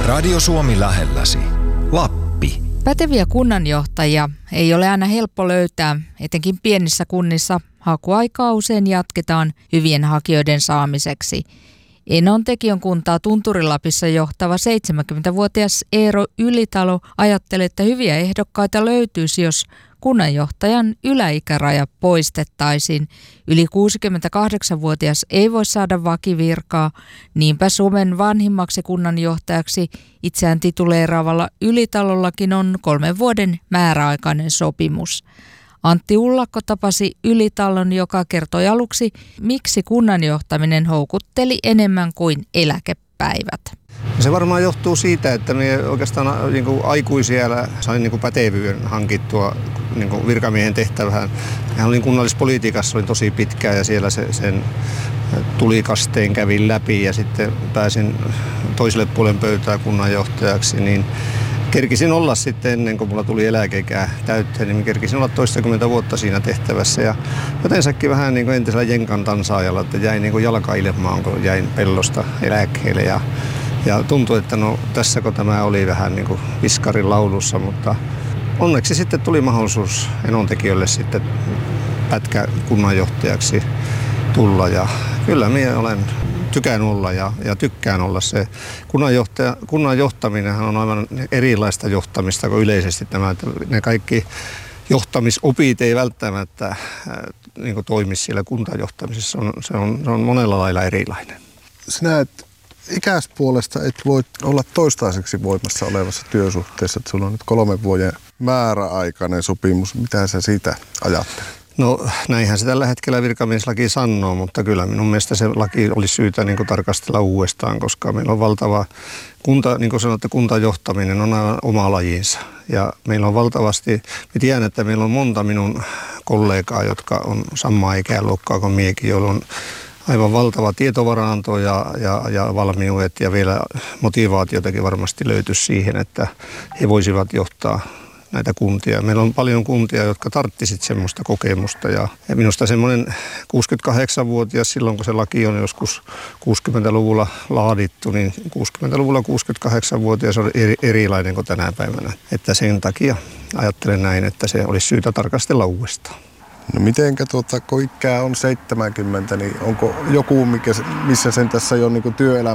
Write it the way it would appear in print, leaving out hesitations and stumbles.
Radio Suomi lähelläsi. Lappi. Päteviä kunnanjohtajia ei ole aina helppo löytää, etenkin pienissä kunnissa hakuaikaa usein jatketaan hyvien hakijoiden saamiseksi. Enontekiön kuntaa Tunturi-Lapissa johtava 70-vuotias Eero Ylitalo ajattelee, että hyviä ehdokkaita löytyisi, jos kunnanjohtajan yläikäraja poistettaisiin. Yli 68-vuotias ei voi saada vakivirkaa, niinpä Suomen vanhimmaksi kunnanjohtajaksi itseään tituleeraavalla Ylitalollakin on 3 vuoden määräaikainen sopimus. Antti Ullakko tapasi Ylitalon, joka kertoi aluksi, miksi kunnanjohtaminen houkutteli enemmän kuin eläkepäivät. Se varmaan johtuu siitä, että me oikeastaan niin kuin aikuisiellä sain niin kuin pätevyyden hankittua niin kuin virkamiehen tehtävään. Hän olin kunnallispolitiikassa, olin tosi pitkään ja siellä sen tulikasteen kävin läpi ja sitten pääsin toiselle puolen pöytää kunnanjohtajaksi, niin kerkisin olla sitten ennen kuin mulla tuli eläkeikää täytteen, niin kerkisin olla toistakymmentä vuotta siinä tehtävässä ja jotensakin vähän niin kuin entisellä jenkan tansaajalla, että jäin niin kuin jalkailemaan, kun jäin pellosta eläkkeelle ja tuntui, että no tässäkö tämä oli vähän niin kuin viskarin laulussa, mutta onneksi sitten tuli mahdollisuus Enontekijölle sitten pätkä kunnanjohtajaksi tulla ja kyllä minä tykään olla ja tykkään olla se. Kunnan johtaminenhan on aivan erilaista johtamista kuin yleisesti tämä. Ne kaikki johtamisopit ei välttämättä niin kuin toimi siellä kuntajohtamisessa. Se on monella lailla erilainen. Sinä ikäispuolesta et voi olla toistaiseksi voimassa olevassa työsuhteessa, että sulla on nyt 3 vuoden määräaikainen sopimus. Mitä sä siitä ajattelet? No näinhän se tällä hetkellä virkamieslaki sanoo, mutta kyllä minun mielestä se laki olisi syytä niin kuin tarkastella uudestaan, koska meillä on valtava niin kuin sanotte, kuntajohtaminen on aivan oma lajinsa. Ja meillä on valtavasti, mä tiedän, että meillä on monta minun kollegaa, jotka on samaa ikäluokkaa kuin miekin, joilla on aivan valtava tietovaranto ja valmiudet ja vielä motivaatiotakin varmasti löytyisi siihen, että he voisivat johtaa näitä kuntia. Meillä on paljon kuntia, jotka tarvitsisivat semmoista kokemusta ja minusta semmoinen 68-vuotias silloin, kun se laki on joskus 60-luvulla laadittu, niin 60-luvulla 68-vuotias on erilainen kuin tänä päivänä. Että sen takia ajattelen näin, että se olisi syytä tarkastella uudestaan. No mitenkä kun ikää on 70, niin onko joku, missä sen tässä jo niin työelämä